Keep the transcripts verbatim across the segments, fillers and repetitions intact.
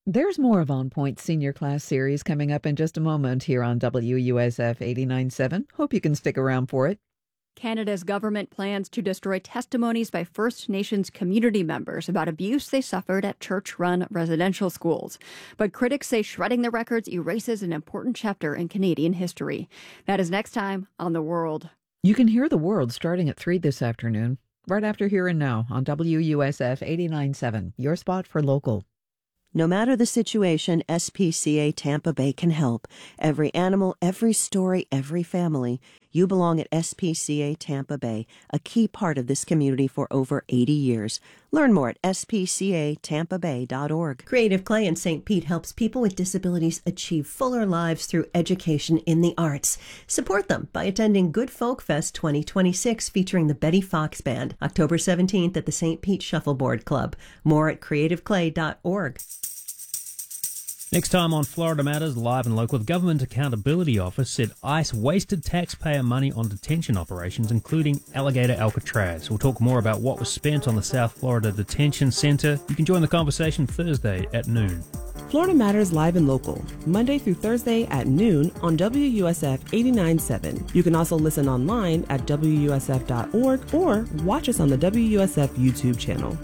There's more of On Point Senior Class Series coming up in just a moment here on W U S F eighty-nine point seven. Hope you can stick around for it. Canada's government plans to destroy testimonies by First Nations community members about abuse they suffered at church-run residential schools. But critics say shredding the records erases an important chapter in Canadian history. That is next time on The World. You can hear The World starting at three this afternoon, right after Here and Now on W U S F eighty-nine point seven, your spot for local. No matter the situation, S P C A Tampa Bay can help. Every animal, every story, every family. You belong at S P C A Tampa Bay, a key part of this community for over eighty years. Learn more at s p c a tampa bay dot org. Creative Clay in Saint Pete helps people with disabilities achieve fuller lives through education in the arts. Support them by attending Good Folk Fest twenty twenty-six featuring the Betty Fox Band, October seventeenth at the Saint Pete Shuffleboard Club. More at creative clay dot org. Next time on Florida Matters, live and local, the Government Accountability Office said ICE wasted taxpayer money on detention operations, including Alligator Alcatraz. We'll talk more about what was spent on the South Florida Detention Center. You can join the conversation Thursday at noon. Florida Matters live and local, Monday through Thursday at noon on W U S F eighty-nine point seven. You can also listen online at w u s f dot org or watch us on the W U S F YouTube channel.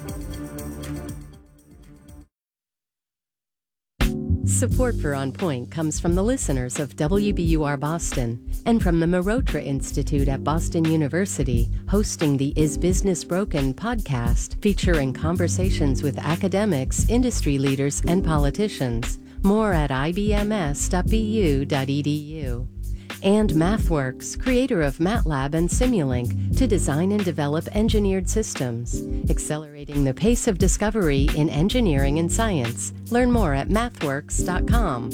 Support for On Point comes from the listeners of W B U R Boston and from the Marotra Institute at Boston University, hosting the Is Business Broken podcast, featuring conversations with academics, industry leaders, and politicians. More at i b m s dot b u dot e d u. And MathWorks, creator of MATLAB and Simulink, to design and develop engineered systems, accelerating the pace of discovery in engineering and science. Learn more at mathworks dot com.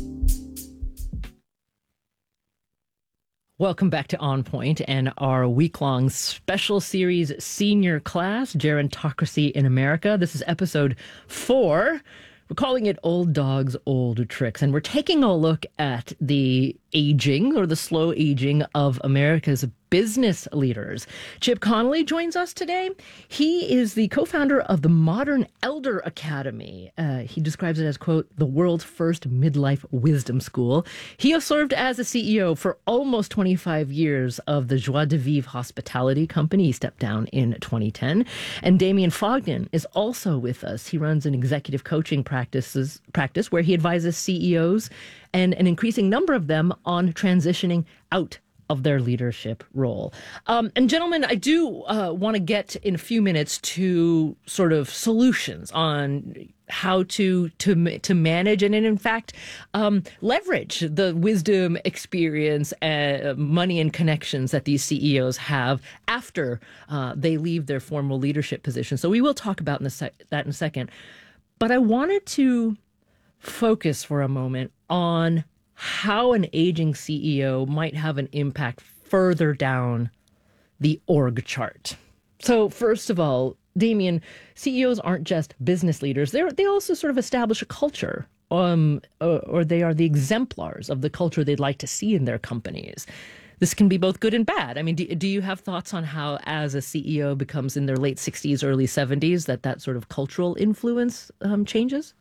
Welcome back to On Point and our week-long special series, Senior Class, Gerontocracy in America. This is episode four. We're calling it Old Dogs, Old Tricks, and we're taking a look at the aging or the slow aging of America's business leaders. Chip Connolly joins us today. He is the co-founder of the Modern Elder Academy. Uh, he describes it as, quote, the world's first midlife wisdom school. He has served as a C E O for almost twenty-five years of the Joie de Vivre Hospitality Company. He stepped down in twenty ten. And Damien Fogden is also with us. He runs an executive coaching practices practice where he advises C E Os and an increasing number of them on transitioning out of their leadership role. Um, and gentlemen, I do uh, want to get in a few minutes to sort of solutions on how to to to manage and, in fact, um, leverage the wisdom, experience, uh, money, and connections that these C E Os have after uh, they leave their formal leadership position. So we will talk about in a sec- that in a second. But I wanted to focus for a moment on how an aging C E O might have an impact further down the org chart. So first of all, Damien, C E Os aren't just business leaders. They they also sort of establish a culture, um, or, or they are the exemplars of the culture they'd like to see in their companies. This can be both good and bad. I mean, do, do you have thoughts on how, as a C E O becomes in their late sixties, early seventies, that that sort of cultural influence um, changes?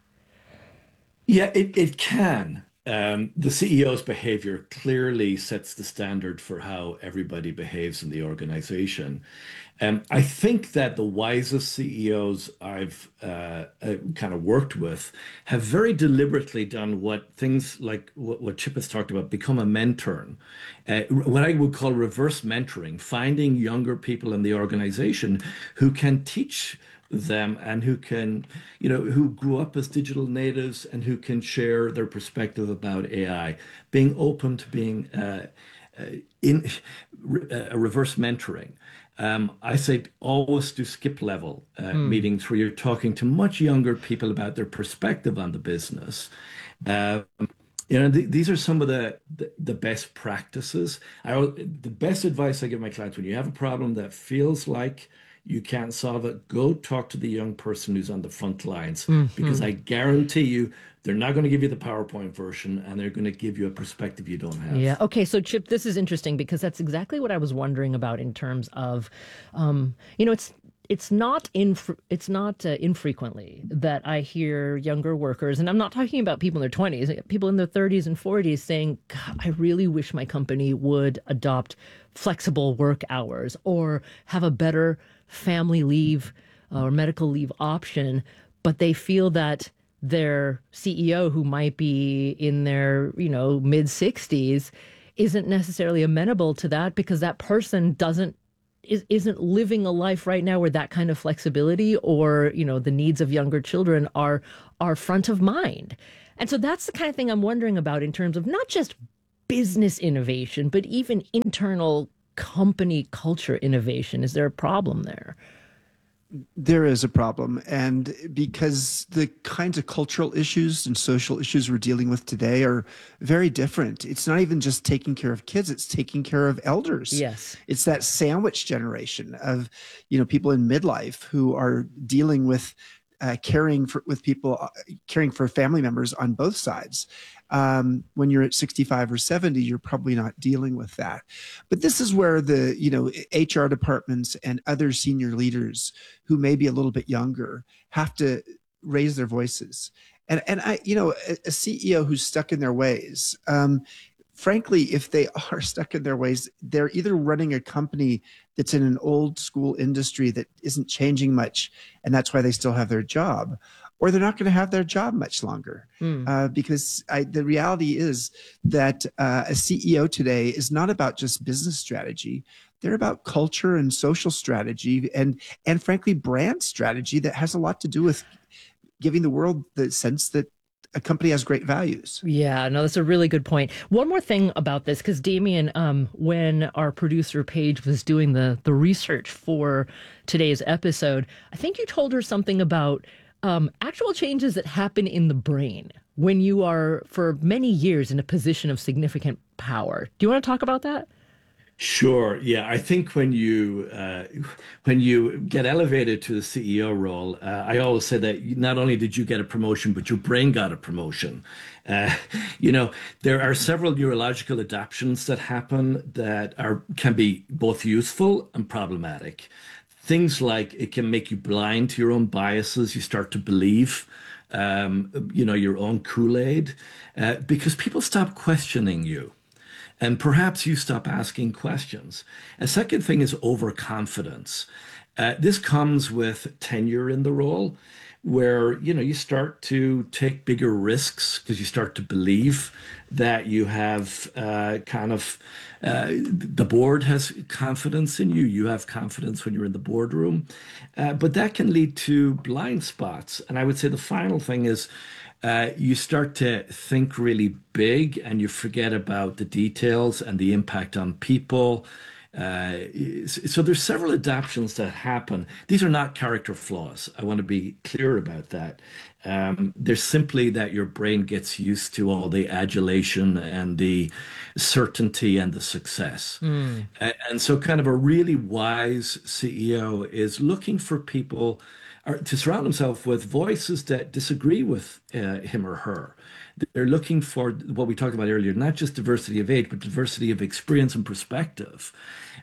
Yeah, it, it can. Um, the C E O's behavior clearly sets the standard for how everybody behaves in the organization. Um, I think that the wisest C E Os I've uh, uh, kind of worked with have very deliberately done what things like what, what Chip has talked about, become a mentor. Uh, what I would call reverse mentoring, finding younger people in the organization who can teach them and who can, you know, who grew up as digital natives and who can share their perspective about A I, being open to being uh, uh, in uh, reverse mentoring. Um, I say always do skip level uh, mm. meetings where you're talking to much younger people about their perspective on the business. Uh, you know, th- these are some of the, the, the best practices. I, the best advice I give my clients: when you have a problem that feels like you can't solve it, go talk to the young person who's on the front lines, mm-hmm. because I guarantee you they're not going to give you the PowerPoint version, and they're going to give you a perspective you don't have. Yeah. Okay. So, Chip, this is interesting because that's exactly what I was wondering about in terms of, um, you know, it's it's not inf- it's not uh, infrequently that I hear younger workers, and I'm not talking about people in their twenties, people in their thirties and forties saying, God, I really wish my company would adopt flexible work hours or have a better family leave or medical leave option, but they feel that their C E O, who might be in their, you know, mid sixties, isn't necessarily amenable to that because that person doesn't is, isn't living a life right now where that kind of flexibility or, you know, the needs of younger children are are front of mind. And so that's the kind of thing I'm wondering about in terms of not just business innovation, but even internal company culture innovation. Is there a problem there? There is a problem. And because the kinds of cultural issues and social issues we're dealing with today are very different. It's not even just taking care of kids, it's taking care of elders. Yes. It's that sandwich generation of, you know, people in midlife who are dealing with uh, caring for with people, uh, caring for family members on both sides. Um, when you're at sixty-five or seventy, you're probably not dealing with that. But this is where the, you know, H R departments and other senior leaders who may be a little bit younger have to raise their voices. And, and I, you know, a, a C E O who's stuck in their ways, um, frankly, if they are stuck in their ways, they're either running a company that's in an old school industry that isn't changing much, and that's why they still have their job, or they're not going to have their job much longer. Mm. Uh, because I, the reality is that uh, a C E O today is not about just business strategy. They're about culture and social strategy and, and frankly, brand strategy that has a lot to do with giving the world the sense that a company has great values. Yeah, no, that's a really good point. One more thing about this, because Damien, um, when our producer Paige was doing the the research for today's episode, I think you told her something about um, actual changes that happen in the brain when you are for many years in a position of significant power. Do you want to talk about that? Sure. Yeah, I think when you uh, when you get elevated to the C E O role, uh, I always say that not only did you get a promotion, but your brain got a promotion. Uh, you know, there are several neurological adaptations that happen that are can be both useful and problematic. Things like it can make you blind to your own biases. You start to believe, um, you know, your own Kool-Aid uh, because people stop questioning you. And perhaps you stop asking questions. A second thing is overconfidence. Uh, this comes with tenure in the role where, you know, you start to take bigger risks because you start to believe that you have uh, kind of, uh, the board has confidence in you. You have confidence when you're in the boardroom. Uh, but that can lead to blind spots. And I would say the final thing is, Uh, you start to think really big and you forget about the details and the impact on people. Uh, so there's several adaptations that happen. These are not character flaws. I want to be clear about that. Um, they're simply that your brain gets used to all the adulation and the certainty and the success. Mm. And, and so kind of a really wise C E O is looking for people Or to surround himself with voices that disagree with uh, him or her. They're looking for what we talked about earlier, not just diversity of age, but diversity of experience and perspective.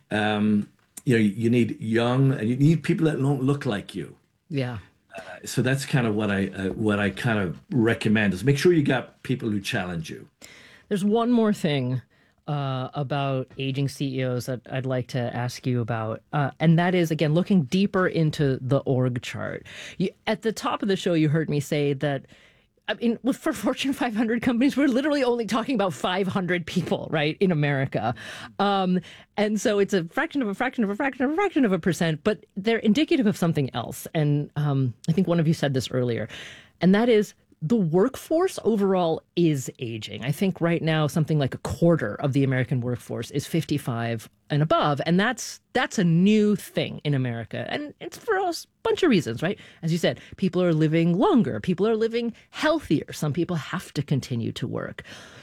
Um, you know, you need young, and you need people that don't look like you. Yeah. Uh, so that's kind of what I uh, what I kind of recommend is make sure you got people who challenge you. There's one more thing Uh, about aging C E Os that I'd like to ask you about. Uh, and that is, again, looking deeper into the org chart. You, at the top of the show, you heard me say that, I mean, for Fortune five hundred companies, we're literally only talking about five hundred people, right, in America. Um, and so it's a fraction of a fraction of a fraction of a fraction of a percent, but they're indicative of something else. And um, I think one of you said this earlier, and that is, the workforce overall is aging. I think right now something like a quarter of the American workforce is fifty-five and above. And that's that's a new thing in America. And it's for a bunch of reasons, right? As you said, people are living longer. People are living healthier. Some people have to continue to work.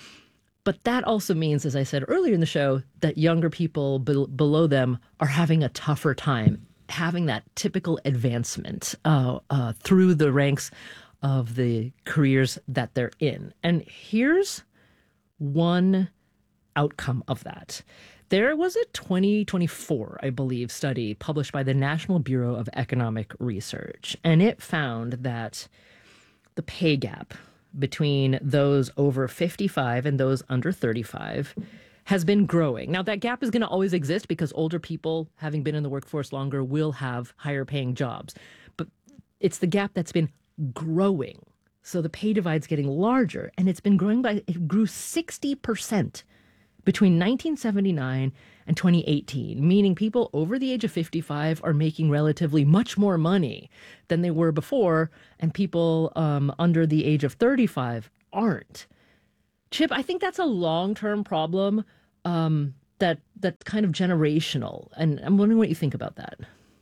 But that also means, as I said earlier in the show, that younger people be- below them are having a tougher time having that typical advancement uh, uh, through the ranks of the careers that they're in. And here's one outcome of that. There was a twenty twenty-four, I believe, study published by the National Bureau of Economic Research, and it found that the pay gap between those over fifty-five and those under thirty-five has been growing. Now, that gap is going to always exist because older people, having been in the workforce longer, will have higher paying jobs. But it's the gap that's been growing. So the pay divide's getting larger, and it's been growing by, it grew sixty percent between nineteen seventy-nine and twenty eighteen, meaning people over the age of fifty-five are making relatively much more money than they were before, and people um, under the age of thirty-five aren't. Chip, I think that's a long-term problem um, that that's kind of generational, and I'm wondering what you think about that.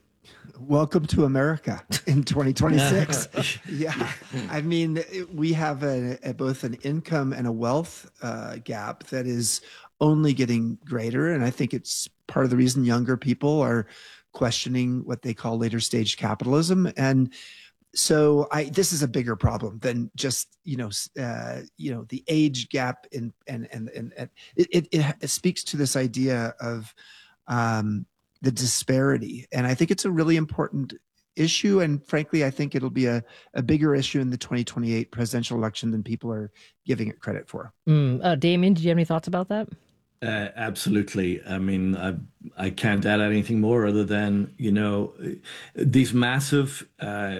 Welcome to America in twenty twenty-six. Yeah, I mean, we have a, a both an income and a wealth uh, gap that is only getting greater, and I think it's part of the reason younger people are questioning what they call later stage capitalism. And so, I this is a bigger problem than just you know uh, you know the age gap in and and and, and it, it it speaks to this idea of um, the disparity, and I think it's a really important issue. And frankly, I think it'll be a, a bigger issue in the twenty twenty-eight presidential election than people are giving it credit for. Mm, uh, Damien, did you have any thoughts about that? Uh, absolutely. I mean, I, I can't add anything more other than, you know, these massive uh,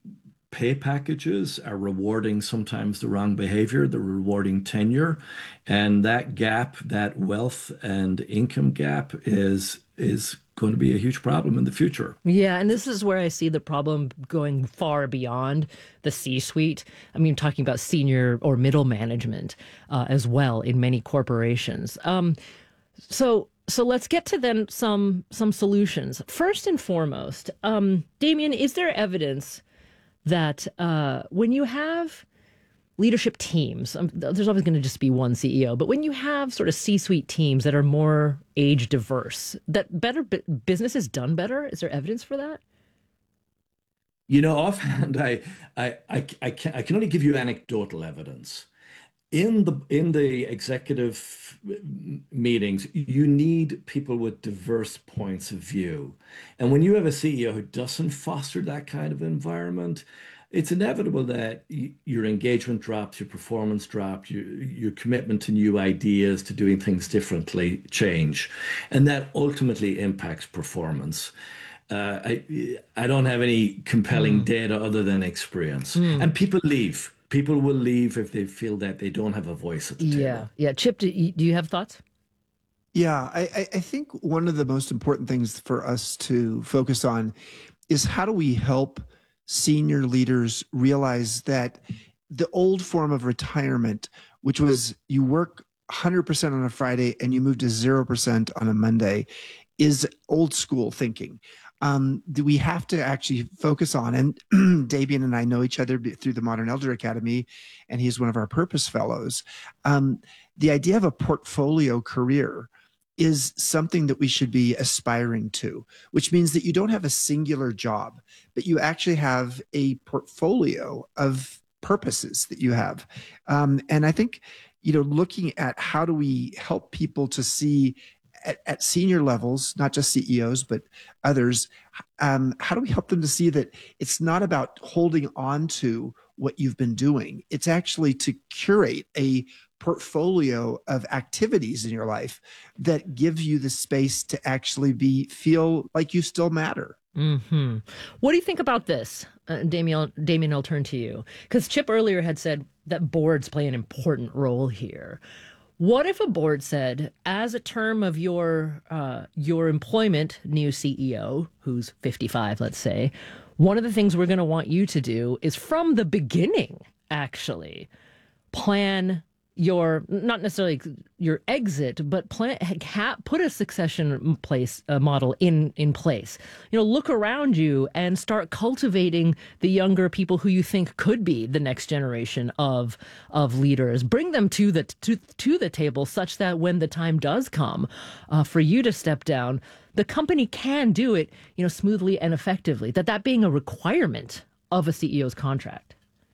pay packages are rewarding sometimes the wrong behavior. They're rewarding tenure. And that gap, that wealth and income gap is is going to be a huge problem in the future. Yeah, and this is where I see the problem going far beyond the C-suite. I mean, talking about senior or middle management uh, as well in many corporations. Um, so so let's get to then some some solutions. First and foremost, um, Damien, is there evidence that uh, when you have leadership teams, um, there's always going to just be one C E O, but when you have sort of C-suite teams that are more age diverse, that better business is done better? Is there evidence for that? You know, offhand, I I I, I, can, I can only give you anecdotal evidence. In the in the executive meetings, you need people with diverse points of view, and when you have a C E O who doesn't foster that kind of environment, it's inevitable that y- your engagement drops, your performance drops, your, your commitment to new ideas, to doing things differently change. And that ultimately impacts performance. Uh, I, I don't have any compelling mm. data other than experience. Mm. And people leave. People will leave if they feel that they don't have a voice at the table. Yeah. Yeah. Chip, do you, do you have thoughts? Yeah, I, I think one of the most important things for us to focus on is how do we help senior leaders realize that the old form of retirement, which was you work one hundred percent on a Friday and you move to zero percent on a Monday, is old school thinking. Um, we have to actually focus on, and Damien and I know each other through the Modern Elder Academy, and he's one of our Purpose Fellows. Um, the idea of a portfolio career is something that we should be aspiring to, which means that you don't have a singular job, but you actually have a portfolio of purposes that you have. Um, and I think, you know, looking at how do we help people to see at, at senior levels, not just C E Os, but others, um, how do we help them to see that it's not about holding on to what you've been doing? It's actually to curate a portfolio of activities in your life that give you the space to actually be feel like you still matter. Mm-hmm. What do you think about this, uh, Damien? Damien, I'll turn to you because Chip earlier had said that boards play an important role here. What if a board said, as a term of your uh, your employment, new C E O who's fifty-five, let's say, one of the things we're going to want you to do is from the beginning, actually, plan your, not necessarily your exit, but plan, ha, put a succession place uh, model in, in place. You know, look around you and start cultivating the younger people who you think could be the next generation of of leaders. Bring them to the to, to the table such that when the time does come uh, for you to step down, the company can do it, you know, smoothly and effectively. That that being a requirement of a C E O's contract.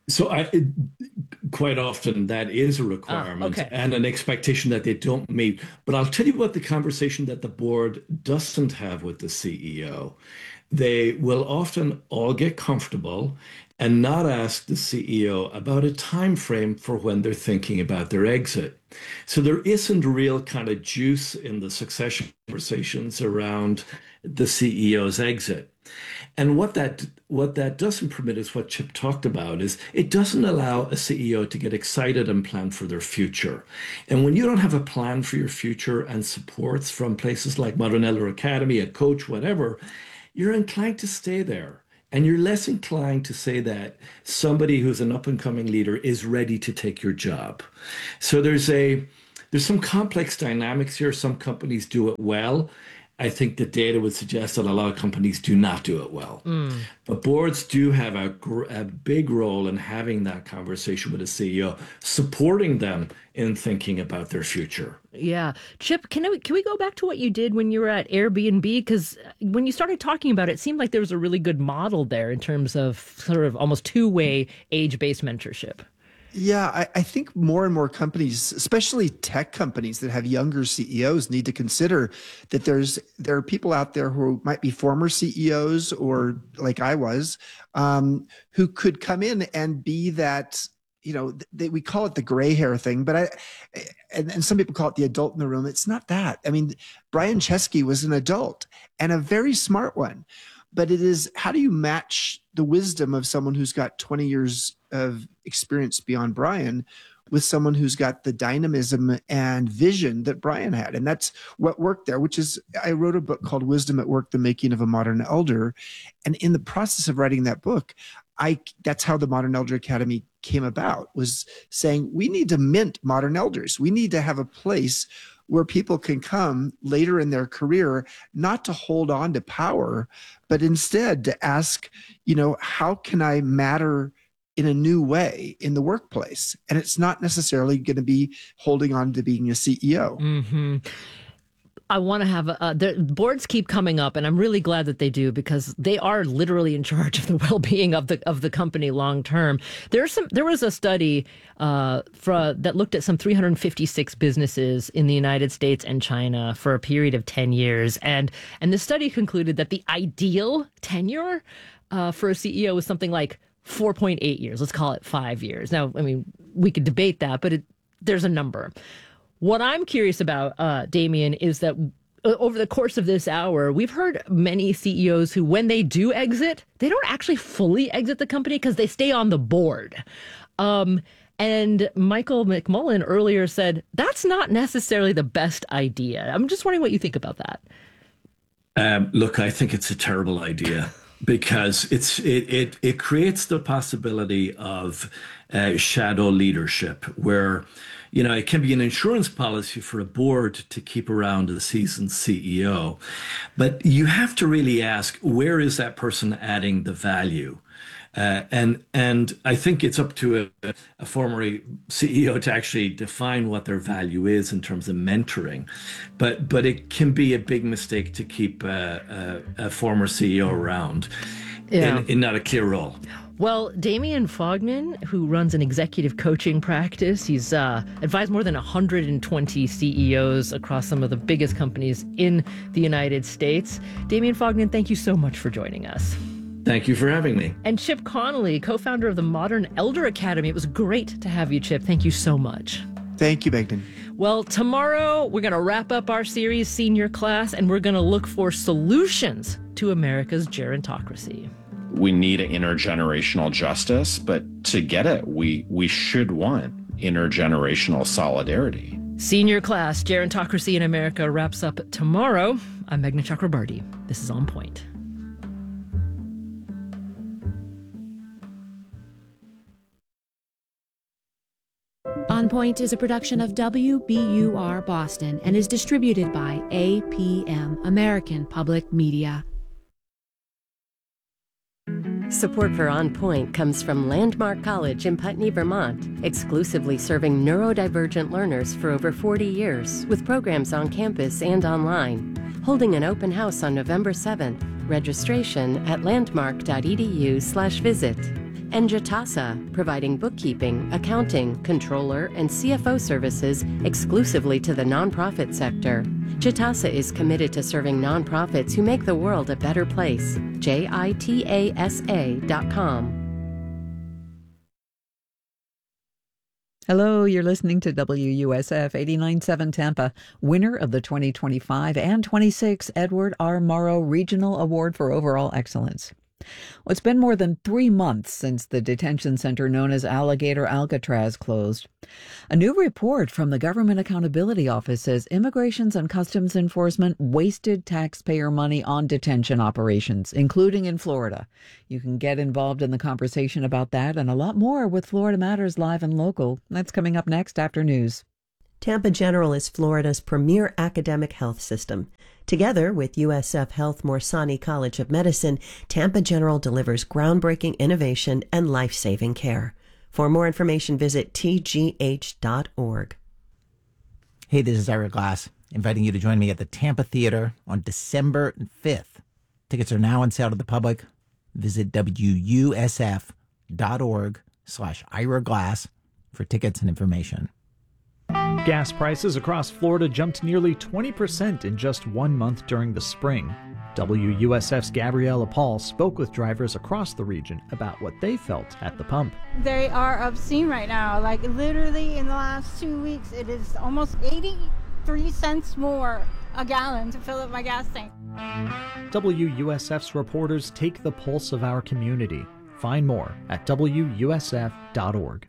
So I, it, quite often that is a requirement uh, okay. and an expectation that they don't meet. But I'll tell you about the conversation that the board doesn't have with the C E O. They will often all get comfortable and not ask the C E O about a time frame for when they're thinking about their exit. So there isn't real kind of juice in the succession conversations around the C E O's exit. And what that what that doesn't permit is what Chip talked about, is it doesn't allow a C E O to get excited and plan for their future. And when you don't have a plan for your future and supports from places like Modern Elder Academy, a coach, whatever, you're inclined to stay there. And you're less inclined to say that somebody who's an up-and-coming leader is ready to take your job. So there's a there's some complex dynamics here. Some companies do it well. I think the data would suggest that a lot of companies do not do it well. Mm. But boards do have a, a big role in having that conversation with a C E O, supporting them in thinking about their future. Yeah. Chip, can we, can we go back to what you did when you were at Airbnb? Because when you started talking about it, it seemed like there was a really good model there in terms of sort of almost two-way age-based mentorship. Yeah, I, I think more and more companies, especially tech companies that have younger C E Os, need to consider that there's there are people out there who might be former C E Os or like I was, um, who could come in and be that, you know, they, we call it the gray hair thing, but I, and, and some people call it the adult in the room. It's not that. I mean, Brian Chesky was an adult and a very smart one, but it is, how do you match the wisdom of someone who's got twenty years of experience beyond Brian with someone who's got the dynamism and vision that Brian had? And that's what worked there, which is, I wrote a book called Wisdom at Work, The Making of a Modern Elder. And in the process of writing that book, I that's how the Modern Elder Academy came about, was saying we need to mint modern elders. We need to have a place where people can come later in their career, not to hold on to power, but instead to ask, you know, how can I matter in a new way in the workplace? And it's not necessarily going to be holding on to being a C E O. Mm-hmm. I want to have a, uh, the boards keep coming up, and I'm really glad that they do, because they are literally in charge of the well-being of the of the company long term. There's some. There was a study uh, for, that looked at some three hundred fifty-six businesses in the United States and China for a period of ten years, and and the study concluded that the ideal tenure uh, for a C E O was something like four point eight years. Let's call it five years. Now, I mean, we could debate that, but it, there's a number. What I'm curious about, uh, Damien, is that over the course of this hour, we've heard many C E Os who, when they do exit, they don't actually fully exit the company because they stay on the board. Um, and Michael McMullen earlier said that's not necessarily the best idea. I'm just wondering what you think about that. Um, look, I think it's a terrible idea. Because it's it, it it creates the possibility of uh, shadow leadership, where, you know, it can be an insurance policy for a board to keep around a seasoned C E O, but you have to really ask, where is that person adding the value? Uh, and and I think it's up to a, a former C E O to actually define what their value is in terms of mentoring. But but it can be a big mistake to keep a, a, a former C E O around yeah. in, in not a clear role. Well, Damien Fogman, who runs an executive coaching practice, he's uh, advised more than one hundred twenty C E Os across some of the biggest companies in the United States. Damien Fogman, thank you so much for joining us. Thank you for having me. And Chip Connolly, co-founder of the Modern Elder Academy. It was great to have you, Chip. Thank you so much. Thank you, Meghnad. Well, tomorrow we're going to wrap up our series, Senior Class, and we're going to look for solutions to America's gerontocracy. We need intergenerational justice, but to get it, we, we should want intergenerational solidarity. Senior Class, Gerontocracy in America wraps up tomorrow. I'm Meghna Chakrabarti. This is On Point. On Point is a production of W B U R Boston and is distributed by A P M, American Public Media. Support for On Point comes from Landmark College in Putney, Vermont, exclusively serving neurodivergent learners for over forty years, with programs on campus and online. Holding an open house on November seventh. Registration at landmark dot e d u slash visit. and Jitasa, providing bookkeeping, accounting, controller, and C F O services exclusively to the nonprofit sector. Jitasa is committed to serving nonprofits who make the world a better place. J I T A S A dot com. Hello, you're listening to W U S F eighty-nine point seven Tampa, winner of the twenty twenty-five and twenty-six Edward R. Morrow Regional Award for Overall Excellence. Well, it's been more than three months since the detention center known as Alligator Alcatraz closed. A new report from the Government Accountability Office says Immigrations and Customs Enforcement wasted taxpayer money on detention operations, including in Florida. You can get involved in the conversation about that and a lot more with Florida Matters Live and Local. That's coming up next after news. Tampa General is Florida's premier academic health system. Together with U S F Health Morsani College of Medicine, Tampa General delivers groundbreaking innovation and life-saving care. For more information, visit T G H dot org. Hey, this is Ira Glass, inviting you to join me at the Tampa Theater on December fifth. Tickets are now on sale to the public. Visit W U S F dot org slash Ira Glass for tickets and information. Gas prices across Florida jumped nearly twenty percent in just one month during the spring. W U S F's Gabriella Paul spoke with drivers across the region about what they felt at the pump. They are obscene right now. Like literally in the last two weeks, it is almost eighty-three cents more a gallon to fill up my gas tank. W U S F's reporters take the pulse of our community. Find more at W U S F dot org.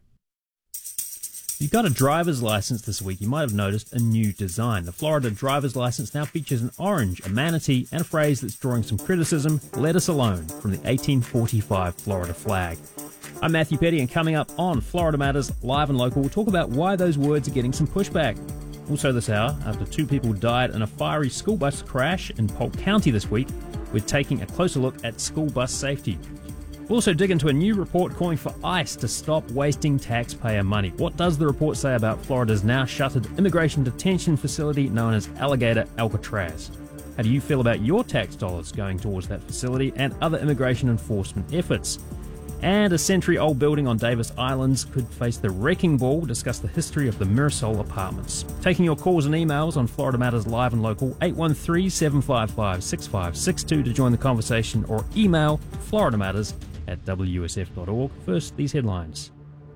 If you got a driver's license this week, you might have noticed a new design. The Florida driver's license now features an orange, a manatee, and a phrase that's drawing some criticism, "Let us alone," from the eighteen forty-five Florida flag. I'm Matthew Petty, and coming up on Florida Matters Live and Local, we'll talk about why those words are getting some pushback. Also this hour, after two people died in a fiery school bus crash in Polk County this week, we're taking a closer look at school bus safety. We'll also dig into a new report calling for ICE to stop wasting taxpayer money. What does the report say about Florida's now shuttered immigration detention facility known as Alligator Alcatraz? How do you feel about your tax dollars going towards that facility and other immigration enforcement efforts? And a century-old building on Davis Islands could face the wrecking ball. We'll discuss the history of the Mirasol Apartments. Taking your calls and emails on Florida Matters Live and Local, eight one three, seven five five, six five six two to join the conversation, or email Florida Matters at W U S F dot org. First, these headlines.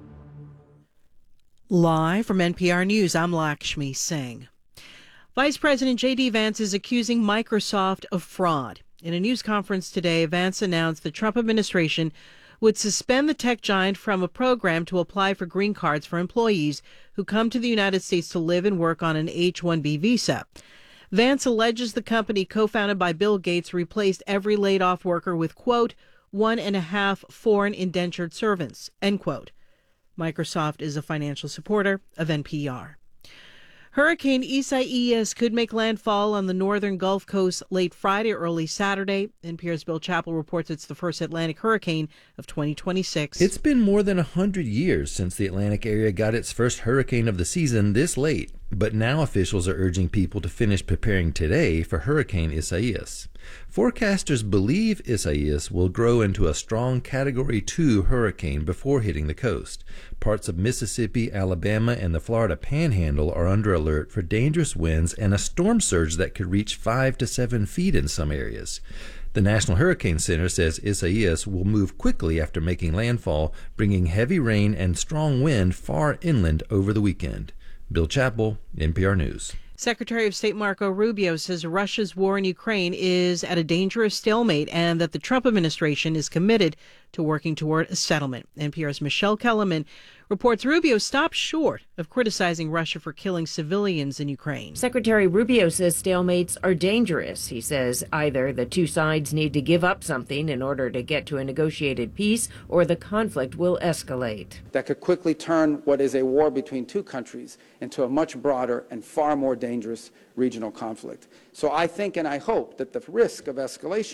Live from N P R News, I'm Lakshmi Singh. Vice President J D Vance is accusing Microsoft of fraud. In a news conference today, Vance announced the Trump administration would suspend the tech giant from a program to apply for green cards for employees who come to the United States to live and work on an H one B visa. Vance alleges the company, co-founded by Bill Gates, replaced every laid-off worker with, quote, one and a half foreign indentured servants, end quote. Microsoft is a financial supporter of N P R. Hurricane Isaias could make landfall on the northern Gulf Coast late Friday or early Saturday. N P R's Bill Chappell reports it's the first Atlantic hurricane of twenty twenty-six. It's been more than one hundred years since the Atlantic area got its first hurricane of the season this late. But now officials are urging people to finish preparing today for Hurricane Isaias. Forecasters believe Isaias will grow into a strong Category two hurricane before hitting the coast. Parts of Mississippi, Alabama, and the Florida Panhandle are under alert for dangerous winds and a storm surge that could reach five to seven feet in some areas. The National Hurricane Center says Isaias will move quickly after making landfall, bringing heavy rain and strong wind far inland over the weekend. Bill Chappell, N P R News. Secretary of State Marco Rubio says Russia's war in Ukraine is at a dangerous stalemate and that the Trump administration is committed to working toward a settlement. N P R's Michelle Kellerman reports Rubio stopped short of criticizing Russia for killing civilians in Ukraine. Secretary Rubio says stalemates are dangerous. He says either the two sides need to give up something in order to get to a negotiated peace, or the conflict will escalate. That could quickly turn what is a war between two countries into a much broader and far more dangerous regional conflict. So I think and I hope that the risk of escalation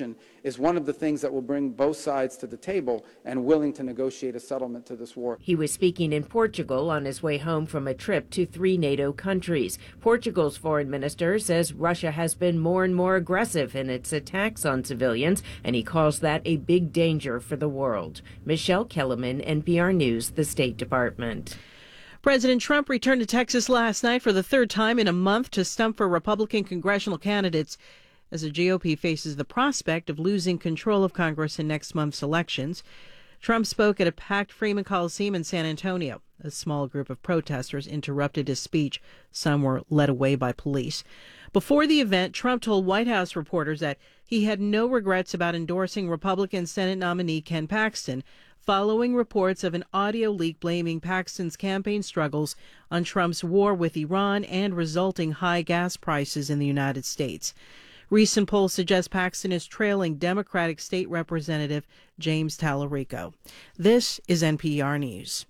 is one of the things that will bring both sides to the table and willing to negotiate a settlement to this war. He was speaking in Portugal on his way home from a trip to three NATO countries. Portugal's foreign minister says Russia has been more and more aggressive in its attacks on civilians, and he calls that a big danger for the world. Michelle Kellerman, N P R News, the State Department. President Trump returned to Texas last night for the third time in a month to stump for Republican congressional candidates as the G O P faces the prospect of losing control of Congress in next month's elections. Trump spoke at a packed Freeman Coliseum in San Antonio. A small group of protesters interrupted his speech. Some were led away by police. Before the event, Trump told White House reporters that he had no regrets about endorsing Republican Senate nominee Ken Paxton, following reports of an audio leak blaming Paxton's campaign struggles on Trump's war with Iran and resulting high gas prices in the United States. Recent polls suggest Paxton is trailing Democratic State Representative James Tallarico. This is N P R News.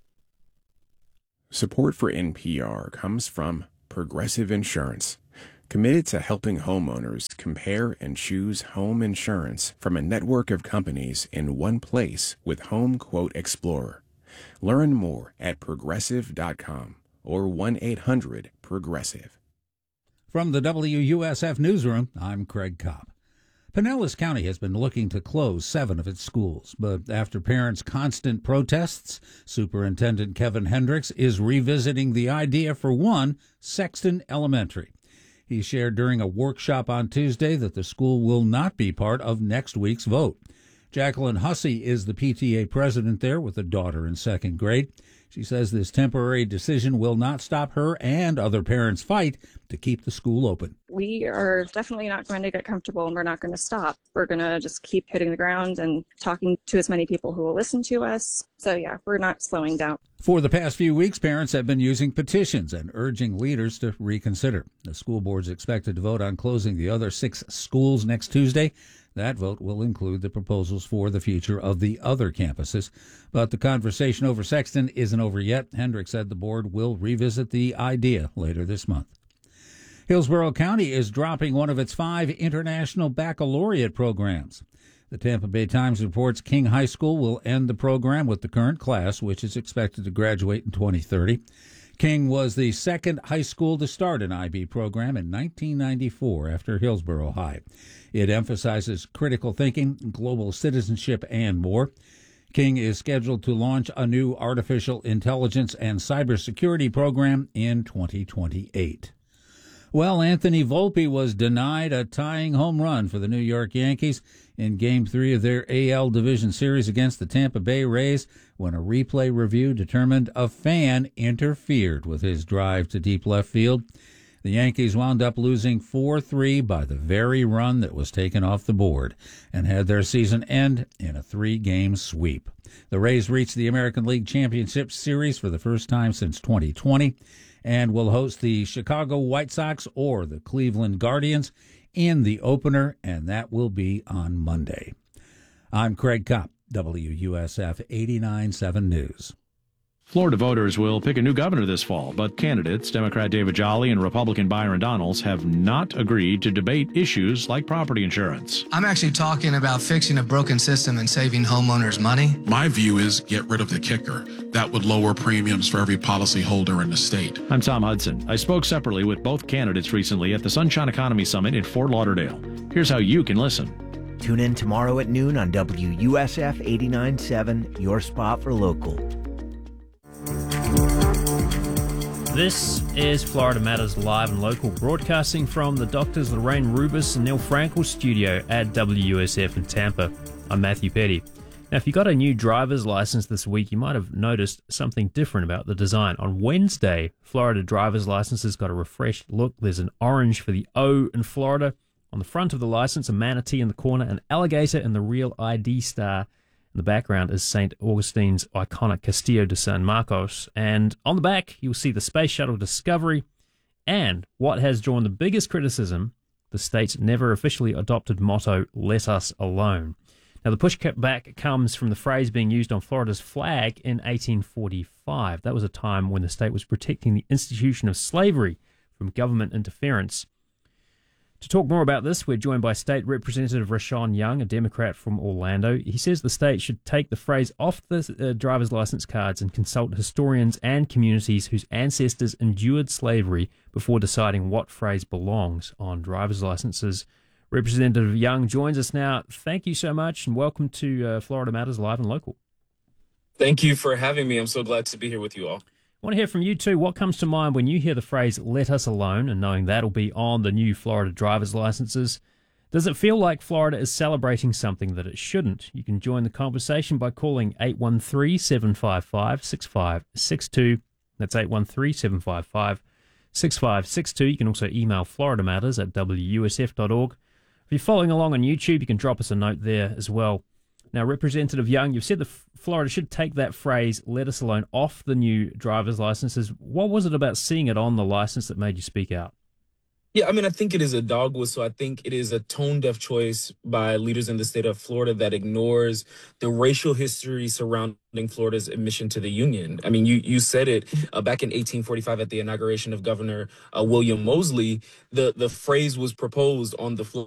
Support for N P R comes from Progressive Insurance, committed to helping homeowners compare and choose home insurance from a network of companies in one place with Home Quote Explorer. Learn more at progressive dot com or one eight hundred progressive. From the W U S F Newsroom, I'm Craig Kopp. Pinellas County has been looking to close seven of its schools, but after parents' constant protests, Superintendent Kevin Hendricks is revisiting the idea for one, Sexton Elementary. He shared during a workshop on Tuesday that the school will not be part of next week's vote. Jacqueline Hussey is the P T A president there with a daughter in second grade. She says this temporary decision will not stop her and other parents' fight to keep the school open. We are definitely not going to get comfortable, and we're not going to stop. We're going to just keep hitting the ground and talking to as many people who will listen to us. So, yeah, we're not slowing down. For the past few weeks, parents have been using petitions and urging leaders to reconsider. The school board is expected to vote on closing the other six schools next Tuesday. That vote will include the proposals for the future of the other campuses. But the conversation over Sexton isn't over yet. Hendricks said the board will revisit the idea later this month. Hillsborough County is dropping one of its five international baccalaureate programs. The Tampa Bay Times reports King High School will end the program with the current class, which is expected to graduate in twenty thirty. King was the second high school to start an I B program in nineteen ninety-four after Hillsborough High. It emphasizes critical thinking, global citizenship, and more. King is scheduled to launch a new artificial intelligence and cybersecurity program in twenty twenty-eight. Well, Anthony Volpe was denied a tying home run for the New York Yankees in Game three of their A L Division Series against the Tampa Bay Rays when a replay review determined a fan interfered with his drive to deep left field. The Yankees wound up losing four three by the very run that was taken off the board and had their season end in a three-game sweep. The Rays reached the American League Championship Series for the first time since twenty twenty and will host the Chicago White Sox or the Cleveland Guardians in the opener, and that will be on Monday. I'm Craig Kopp, W U S F eighty-nine point seven News. Florida voters will pick a new governor this fall, but candidates, Democrat David Jolly and Republican Byron Donalds, have not agreed to debate issues like property insurance. I'm actually talking about fixing a broken system and saving homeowners money. My view is get rid of the kicker. That would lower premiums for every policyholder in the state. I'm Tom Hudson. I spoke separately with both candidates recently at the Sunshine Economy Summit in Fort Lauderdale. Here's how you can listen. Tune in tomorrow at noon on W U S F eighty-nine point seven, your spot for local. This is Florida Matters Live and Local, broadcasting from the Doctors Lorraine Rubis and Neil Frankel studio at W U S F in Tampa. I'm Matthew Petty. Now, if you got a new driver's license this week, you might have noticed something different about the design. On Wednesday, Florida driver's licenses got a refreshed look. There's an orange for the O in Florida. On the front of the license, a manatee in the corner, an alligator, and the real I D star. In the background is Saint Augustine's iconic Castillo de San Marcos. And on the back, you'll see the Space Shuttle Discovery and what has drawn the biggest criticism, the state's never officially adopted motto, "Let us alone." Now, the pushback comes from the phrase being used on Florida's flag in eighteen forty-five. That was a time when the state was protecting the institution of slavery from government interference. To talk more about this, we're joined by State Representative Rashawn Young, a Democrat from Orlando. He says the state should take the phrase off the uh, driver's license cards and consult historians and communities whose ancestors endured slavery before deciding what phrase belongs on driver's licenses. Representative Young joins us now. Thank you so much and welcome to uh, Florida Matters Live and Local. Thank you for having me. I'm so glad to be here with you all. I want to hear from you too. What comes to mind when you hear the phrase "let us alone" and knowing that'll be on the new Florida driver's licenses? Does it feel like Florida is celebrating something that it shouldn't? You can join the conversation by calling eight one three, seven five five, six five six two. That's eight one three, seven five five, six five six two. You can also email Florida Matters at w u s f dot org. If you're following along on YouTube, you can drop us a note there as well. Now, Representative Young, you've said that Florida should take that phrase, "let us alone," off the new driver's licenses. What was it about seeing it on the license that made you speak out? Yeah, I mean, I think it is a dog whistle. I think it is a tone-deaf choice by leaders in the state of Florida that ignores the racial history surrounding Florida's admission to the Union. I mean, you you said it uh, back in eighteen forty-five at the inauguration of Governor uh, William Moseley. The, the phrase was proposed on the floor